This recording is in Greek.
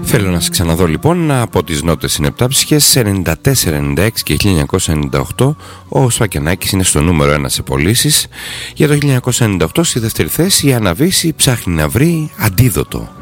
Θέλω να σας ξαναδώ λοιπόν από τις νότες συνεπτάψυχες 94, 96 και 1998. Ο Σφακιανάκης είναι στο νούμερο 1 σε πωλήσεις. Για το 1998 στη δεύτερη θέση η Αναβίση ψάχνει να βρει αντίδοτο.